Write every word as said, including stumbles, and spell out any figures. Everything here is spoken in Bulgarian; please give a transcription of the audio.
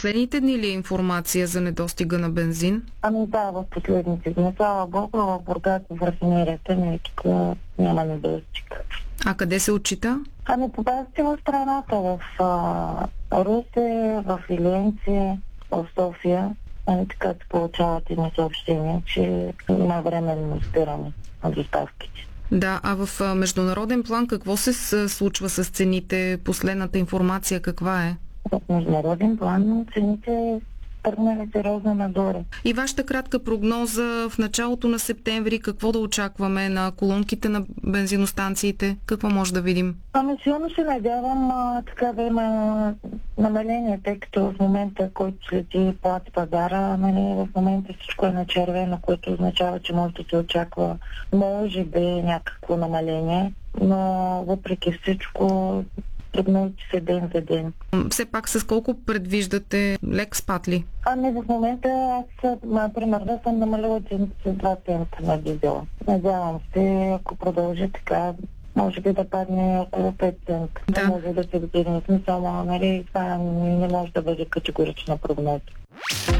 последните дни ли е информация за недостига на бензин? Ами да, в последните дни. Слава Богу, в Бургас в рафинерията не, тук няма недостиг. А къде се отчита? Ами по базите в страната, в а, Русе, в Илиенци, в София. Ами така се получават едни съобщения, че има временно спиране на доставките. Да, а в а, международен план какво се с, случва с цените? Последната информация каква е? В международен план цените тръгнали сериозно нагоре. И вашата кратка прогноза в началото на септември, какво да очакваме на колонките на бензиностанциите? Какво може да видим? Ами силно се надявам а, така да има намаление, тъй като в момента, който следи плати пазара, нали, в момента всичко е на червено, което означава, че може да се очаква може би някакво намаление, но въпреки всичко прогнозите се ден за ден. Все пак с колко предвиждате лек спад ли? Ами в момента аз, например, да съм намалила с два цента на дизела. Надявам се, ако продължи така, може би да падне около пет цента. Да. Може да се вдигне смисъл, нали, това не може да бъде категорична прогноза.